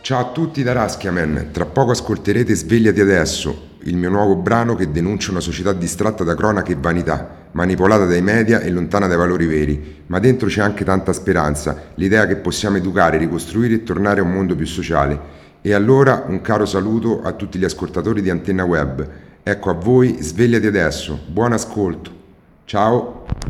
Ciao a tutti da Raskiaman, tra poco ascolterete Svegliati adesso, il mio nuovo brano che denuncia una società distratta da cronache e vanità, manipolata dai media e lontana dai valori veri, ma dentro c'è anche tanta speranza, l'idea che possiamo educare, ricostruire e tornare a un mondo più sociale. E allora un caro saluto a tutti gli ascoltatori di Antenna Web. Ecco a voi, svegliati adesso, buon ascolto. Ciao.